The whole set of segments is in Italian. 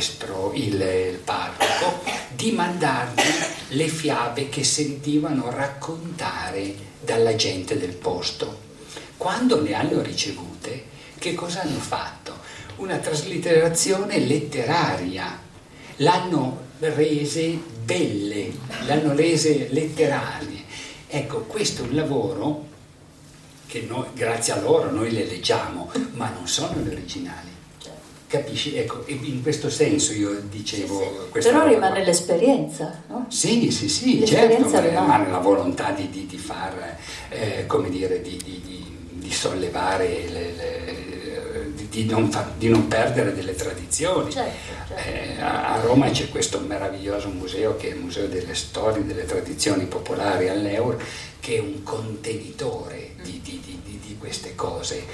maestro, il parroco, di mandargli le fiabe che sentivano raccontare dalla gente del posto. Quando le hanno ricevute, che cosa hanno fatto? Una traslitterazione letteraria, l'hanno rese belle, l'hanno rese letterarie. Ecco, questo è un lavoro che noi, grazie a loro, noi le leggiamo, ma non sono le originali. Capisci? Ecco, in questo senso io dicevo... Sì. Però rimane l'esperienza, no? Sì, certo, rimane la volontà di far, come dire, di sollevare, di non perdere delle tradizioni. Certo. A Roma c'è questo meraviglioso museo, che è il Museo delle Storie, delle Tradizioni Popolari all'Eur, che è un contenitore di queste cose,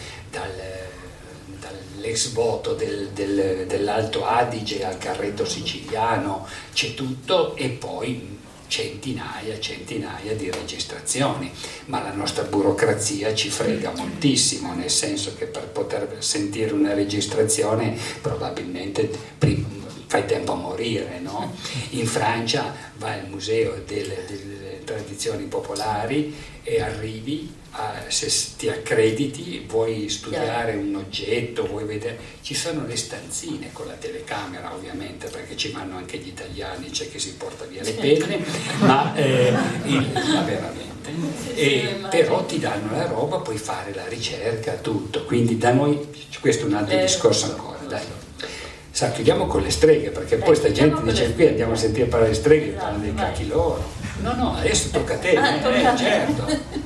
dall'ex voto dell'Alto Adige al carretto siciliano, c'è tutto, e poi centinaia di registrazioni, ma la nostra burocrazia ci frega moltissimo, nel senso che per poter sentire una registrazione probabilmente fai tempo a morire, no? In Francia vai al museo delle tradizioni popolari e arrivi, se ti accrediti, vuoi studiare un oggetto, vuoi vedere, ci sono le stanzine con la telecamera, ovviamente, perché ci vanno anche gli italiani, c'è chi si porta via le penne, ma veramente, però ti danno la roba, puoi fare la ricerca, tutto. Quindi da noi, questo è un altro discorso ancora, dai. Chiudiamo con le streghe, perché poi sta gente dice qui andiamo a sentire parlare di streghe, parlano dei cacchi loro. No, adesso tocca a te, certo.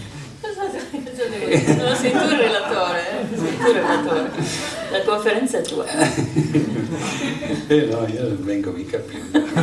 No, sei tu il relatore, la conferenza è tua. No, io non vengo mica più.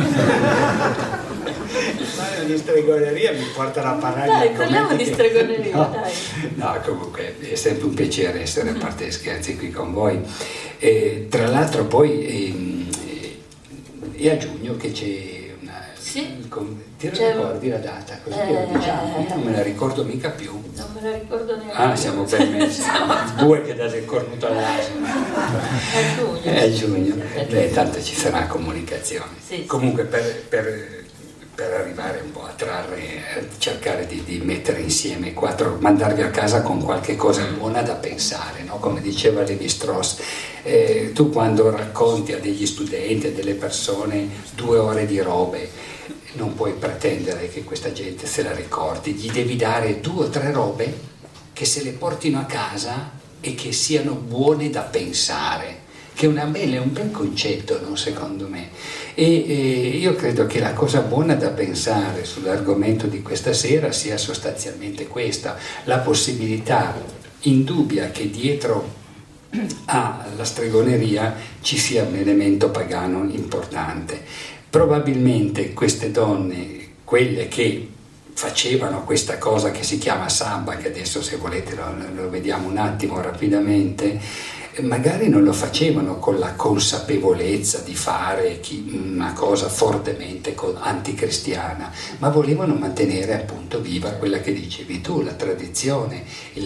Ma di stregoneria mi portano a parlare. Dai, parliamo di stregoneria, dai. No, comunque è sempre un piacere essere, a parte gli scherzi, qui con voi. Tra l'altro poi è a giugno che c'è una... Sì. Ti ricordi la data? Così lo diciamo, io non me la ricordo mica più. Non me la ricordo neanche. Siamo ben messi. Due che date il cornuto all'asino. È a giugno. Tanto ci sarà comunicazione. Sì. Comunque per arrivare un po' a trarre, cercare di mettere insieme mandarvi a casa con qualche cosa buona da pensare, no? Come diceva Levi-Strauss, tu quando racconti a degli studenti, a delle persone 2 ore di robe, non puoi pretendere che questa gente se la ricordi, gli devi dare 2 o 3 robe che se le portino a casa e che siano buone da pensare, che è un bel concetto, no? Secondo me. E io credo che la cosa buona da pensare sull'argomento di questa sera sia sostanzialmente questa: la possibilità indubbia che dietro alla stregoneria ci sia un elemento pagano importante. Probabilmente queste donne, quelle che facevano questa cosa che si chiama samba, che adesso se volete lo vediamo un attimo rapidamente, magari non lo facevano con la consapevolezza di fare una cosa fortemente anticristiana, ma volevano mantenere appunto viva quella che dicevi tu, la tradizione,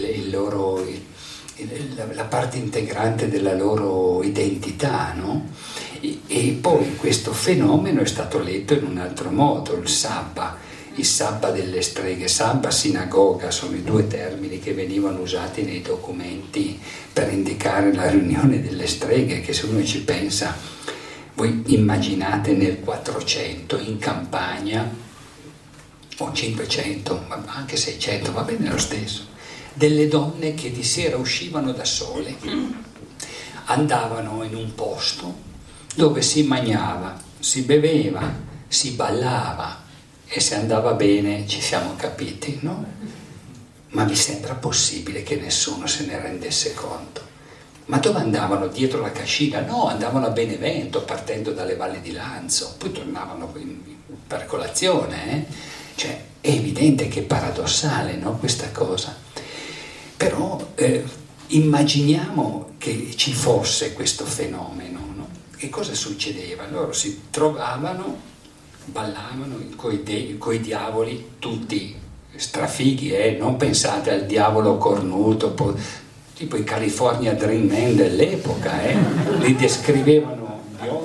la parte integrante della loro identità, no? E poi questo fenomeno è stato letto in un altro modo, il sabba delle streghe, sabba, sinagoga, sono i 2 termini che venivano usati nei documenti per indicare la riunione delle streghe, che se uno ci pensa, voi immaginate nel 400 in campagna, o 500, ma anche 600, va bene lo stesso, delle donne che di sera uscivano da sole, andavano in un posto dove si mangiava, si beveva, si ballava, e se andava bene ci siamo capiti, no? Ma vi sembra possibile che nessuno se ne rendesse conto? Ma dove andavano? Dietro la cascina? No, andavano a Benevento, partendo dalle valli di Lanzo, poi tornavano per colazione, Cioè, è evidente che è paradossale, no, questa cosa. Però immaginiamo che ci fosse questo fenomeno, no? Che cosa succedeva? Loro si trovavano, ballavano coi diavoli, tutti strafighi, non pensate al diavolo cornuto, tipo i California Dream Men dell'epoca, li descrivevano